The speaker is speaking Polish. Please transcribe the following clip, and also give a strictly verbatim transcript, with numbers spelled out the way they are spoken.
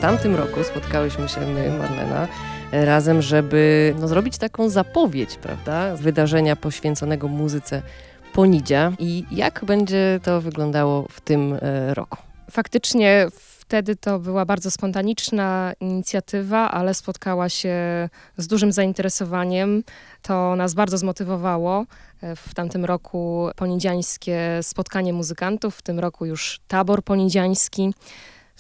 tamtym roku spotkałyśmy się my, Marlena, razem, żeby no, zrobić taką zapowiedź, prawda, wydarzenia poświęconego muzyce Ponidzia. I jak będzie to wyglądało w tym e, roku? Faktycznie wtedy to była bardzo spontaniczna inicjatywa, ale spotkała się z dużym zainteresowaniem. To nas bardzo zmotywowało. W tamtym roku ponidziańskie spotkanie muzykantów, w tym roku już tabor ponidziański.